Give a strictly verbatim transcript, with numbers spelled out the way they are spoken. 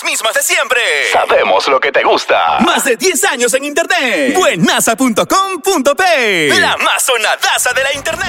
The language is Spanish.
mismas de siempre. Sabemos lo que te gusta. Más de diez años en internet. Buenaza punto com punto pe. La más sonadaza de la internet.